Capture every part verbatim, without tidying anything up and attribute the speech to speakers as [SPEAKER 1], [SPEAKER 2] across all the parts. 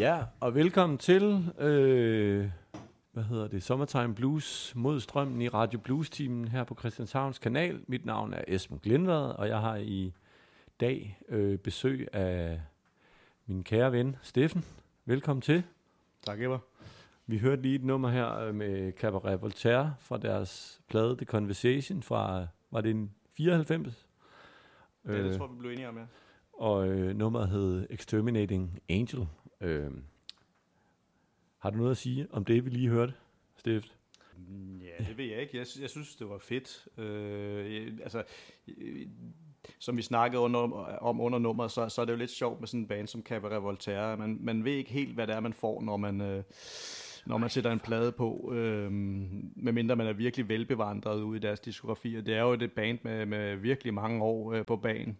[SPEAKER 1] Ja, og velkommen til, øh, hvad hedder det, Summertime Blues mod strømmen i Radio Blues-timen her på Christianshavns kanal. Mit navn er Esben Glindvad, og jeg har i dag øh, besøg af min kære ven, Steffen. Velkommen til.
[SPEAKER 2] Tak, Eber.
[SPEAKER 1] Vi hørte lige et nummer her med Cabaret Voltaire fra deres plade The Conversation fra, var det en fireoghalvfems?
[SPEAKER 2] Ja, det øh, tror vi blev enige om, ja.
[SPEAKER 1] Og øh, nummeret hed Exterminating Angel. Øh, har du noget at sige om det, vi lige hørte, Steffen?
[SPEAKER 2] Ja, det ved jeg ikke. Jeg, jeg synes, det var fedt. Øh, jeg, altså, øh, som vi snakkede under, om under nummeret, så, så er det jo lidt sjovt med sådan en band som Cabaret Voltaire. Man, man ved ikke helt, hvad det er, man får, når man, øh, når man sætter en plade på, øh, medmindre man er virkelig velbevandret ude i deres diskografi. Det er jo et band med, med virkelig mange år øh, på banen.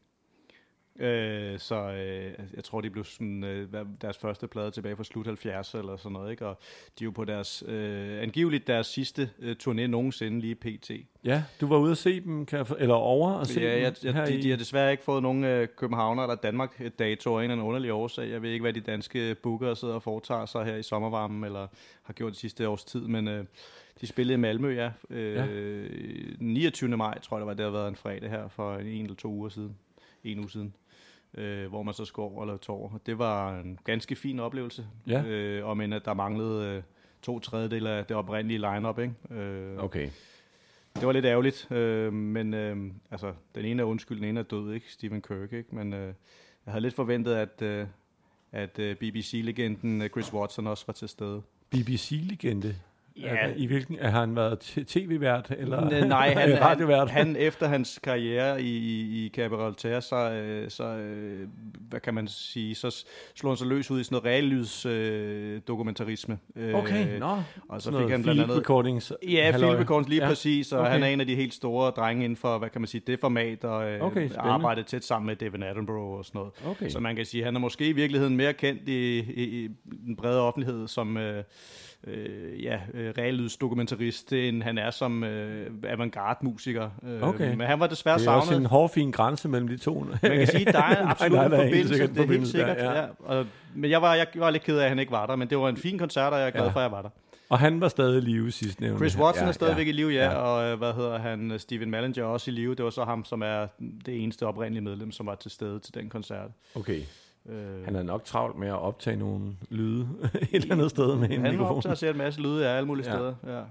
[SPEAKER 2] Øh, så øh, jeg tror, de blev sådan, øh, deres første plade tilbage fra slut halvfjerds eller sådan noget, ikke? Og de er jo på deres, øh, angiveligt deres sidste øh, turné nogensinde lige pt.
[SPEAKER 1] Ja, du var ude at se dem, kan jeg for, eller over at se
[SPEAKER 2] ja,
[SPEAKER 1] dem?
[SPEAKER 2] Jeg, jeg, de, de har desværre ikke fået nogen øh, københavner eller Danmark-datoer af en eller anden underlig årsag. Jeg ved ikke, hvad de danske bookere sidder og foretager sig her i sommervarmen, eller har gjort det sidste års tid, men øh, de spillede i Malmø, ja. Øh, ja. niogtyvende maj, tror jeg, det var, det har været en fredag her for en eller to uger siden. En uge siden. Øh, hvor man så skulle over eller tog over. Det var en ganske fin oplevelse.
[SPEAKER 1] Ja.
[SPEAKER 2] Øh, og men at der manglede øh, to tredjedel af det oprindelige line-up, ikke? Øh,
[SPEAKER 1] okay. Det
[SPEAKER 2] var lidt ærgerligt, øh, men øh, altså, den ene er undskyld, den ene er død, ikke? Stephen Kirk, ikke? Men øh, jeg havde lidt forventet, at, øh, at øh, B B C-legenden Chris Watson også var til stede.
[SPEAKER 1] B B C-legende?
[SPEAKER 2] Ja.
[SPEAKER 1] I hvilken, har han været tv-vært eller
[SPEAKER 2] nej, han,
[SPEAKER 1] radiovært?
[SPEAKER 2] Han, han efter hans karriere i, i, i Cabaret Voltaire, så, så hvad kan man sige, så slog han sig løs ud i sådan noget reallyds øh, dokumentarisme.
[SPEAKER 1] Okay, nå.
[SPEAKER 2] Og så fik han blandt andet
[SPEAKER 1] recordings.
[SPEAKER 2] Ja, field recordings lige ja. præcis, og
[SPEAKER 1] okay.
[SPEAKER 2] han er en af de helt store drenge inden for, hvad kan man sige, det format, og øh,
[SPEAKER 1] okay,
[SPEAKER 2] arbejdet tæt sammen med David Attenborough og sådan noget.
[SPEAKER 1] Okay.
[SPEAKER 2] Så man kan sige, han er måske i virkeligheden mere kendt i, i, i den brede offentlighed som øh, øh, ja, reallydsdokumentarist, end han er som øh, avantgarde-musiker.
[SPEAKER 1] Okay.
[SPEAKER 2] Men han var desværre savnet.
[SPEAKER 1] Det er også en hårfin grænse mellem de to.
[SPEAKER 2] Man kan sige, der er absolut nej, nej, en forbindelse.
[SPEAKER 1] Sikkert,
[SPEAKER 2] det er helt sikkert.
[SPEAKER 1] Der, ja.
[SPEAKER 2] Ja. Og, men jeg var, jeg var lidt ked af, at han ikke var der, men det var en fin koncert, og jeg er glad ja. for, at jeg var der.
[SPEAKER 1] Og han var stadig i live sidst nævnt.
[SPEAKER 2] Chris Watson ja, er stadigvæk
[SPEAKER 1] ja,
[SPEAKER 2] i live, ja, ja. Og hvad hedder han, Steven Mallinger er også i live. Det var så ham, som er det eneste oprindelige medlem, som var til stede til den koncert.
[SPEAKER 1] Okay. Øh, han er nok travlt med at optage nogle lyde et eller andet sted med en
[SPEAKER 2] han
[SPEAKER 1] mikrofon.
[SPEAKER 2] Han optager sig en masse lyde af alle mulige ja. steder. Ja.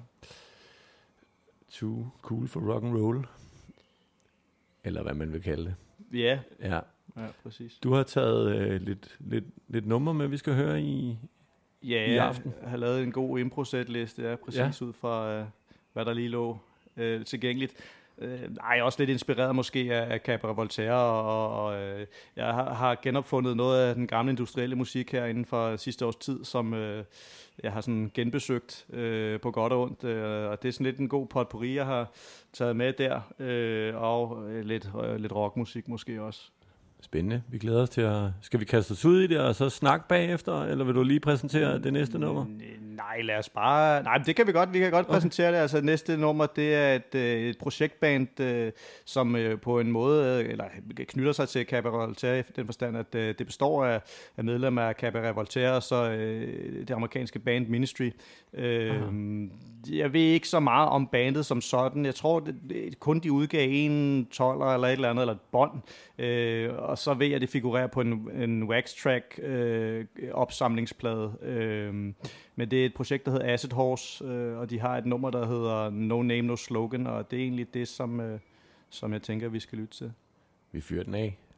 [SPEAKER 1] Too cool for rock and roll. Eller hvad man vil kalde det.
[SPEAKER 2] Ja.
[SPEAKER 1] Ja.
[SPEAKER 2] Ja, præcis.
[SPEAKER 1] Du har taget øh, lidt, lidt, lidt nummer med, vi skal høre i,
[SPEAKER 2] ja,
[SPEAKER 1] i aften.
[SPEAKER 2] Jeg har lavet en god impro-set-liste, ja, præcis ja. ud fra, øh, hvad der lige lå øh, tilgængeligt. Øh, nej, også lidt inspireret måske af, af Cabaret Voltaire, og, og øh, jeg har, har genopfundet noget af den gamle industrielle musik her inden for sidste års tid, som øh, jeg har sådan genbesøgt øh, på godt og ondt, øh, og det er sådan lidt en god potpourri, jeg har taget med der, øh, og øh, lidt, øh, lidt rockmusik måske også.
[SPEAKER 1] Spændende. Vi glæder os til at... Skal vi kaste os ud i det, og så snakke bagefter, eller vil du lige præsentere det næste nummer?
[SPEAKER 2] Nej, lad os bare... Nej, det kan vi godt. Vi kan godt okay. præsentere det. Altså, det næste nummer, det er et, et projektband, som på en måde eller knytter sig til Cabaret Voltaire i den forstand, at det består af, af medlemmer af Cabaret Voltaire, og så det amerikanske band Ministry. Aha. Jeg ved ikke så meget om bandet som sådan. Jeg tror, det, det, kun de udgav en tolver eller et eller andet, eller et bånd. Øh, og så ved jeg, at det figurerer på en, en Wax Track øh, opsamlingsplade. Øh, men det er et projekt, der hedder Acid Horse, øh, og de har et nummer, der hedder No Name, No Slogan, og det er egentlig det, som, øh, som jeg tænker, vi skal lytte til.
[SPEAKER 1] Vi fyrer den af.